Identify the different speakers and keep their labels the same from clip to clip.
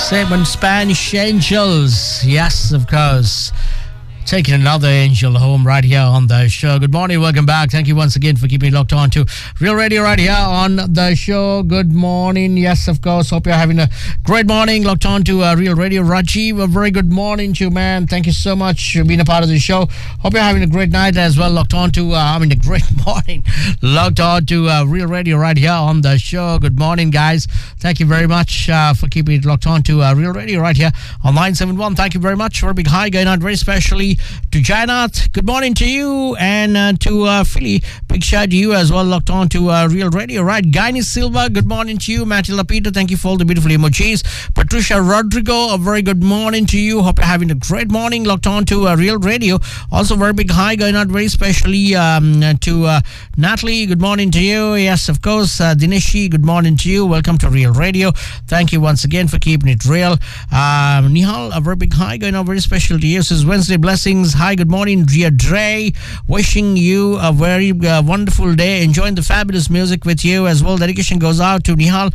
Speaker 1: Seven Spanish Angels. Yes, of course. Taking another angel home right here on the show. Good morning, welcome back. Thank you once again for keeping locked on to Real Radio right here on the show. Good morning. Yes, of course. Hope you're having a great morning. Locked on to Real Radio. Rajiv, a very good morning to you, man. Thank you so much for being a part of the show. Hope you're having a great night as well. Locked on to, a great morning. Locked on to Real Radio right here on the show. Good morning, guys. Thank you very much for keeping it locked on to Real Radio right here on 971. Thank you very much for a big hi going on very specially to Jainath, good morning to you, and to Philly, big shout to you as well, locked on to Real Radio, right? Gaini Silva, good morning to you. Matilda Peter, thank you for all the beautiful emojis. Patricia Rodrigo, a very good morning to you. Hope you're having a great morning, locked on to Real Radio. Also, very big hi going out very specially to Natalie, good morning to you. Yes, of course, Dineshi, good morning to you. Welcome to Real Radio. Thank you once again for keeping it real. Nihal, a very big hi going out very special to you. This is Wednesday Blessings. Hi, good morning, dear Dre. Wishing you a very wonderful day. Enjoying the fabulous music with you as well. Dedication goes out to Nihal,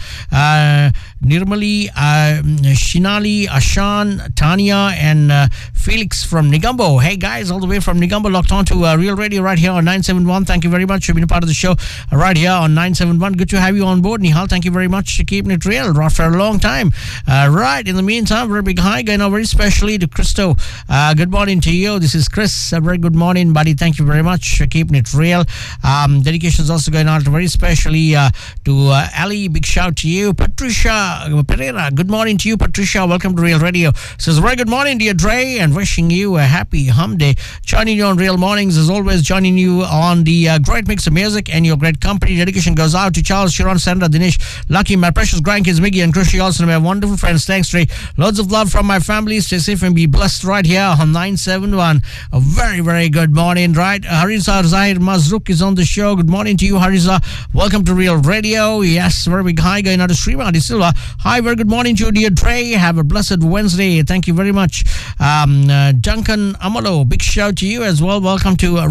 Speaker 1: Nirmali, Shinali, Ashan, Tanya, and Felix from Negombo. Hey guys, all the way from Negombo, locked on to Real Radio right here on 971. Thank you very much for being a part of the show right here on 971. Good to have you on board, Nihal. Thank you very much for keeping it real after a long time. Right, in the meantime, very big hi going on very specially to Christo. Good morning to you. This is Chris. A very good morning, buddy. Thank you very much for keeping it real. Dedications also going on very specially to Ali. Big shout to you. Patricia Pereira. Good morning to you, Patricia. Welcome to Real Radio. Says very good morning, dear Dre, and wishing you a happy hum day. Joining you on Real Mornings, as always, joining you on the great mix of music and your great company. Dedication goes out to Charles, Sharon, Sandra, Dinesh, Lucky, my precious grandkids, Miggy and Krishi, also my wonderful friends. Thanks, Dre. Loads of love from my family. Stay safe and be blessed right here on 971. A very, very good morning, right? Hariza Zahir Mazruk is on the show. Good morning to you, Hariza. Welcome to Real Radio. Yes, very big hi going out to Srimati Silva. Hi, very good morning to you, dear Dre. Have a blessed Wednesday. Thank you very much. Duncan Amalo, big shout to you as well. Welcome to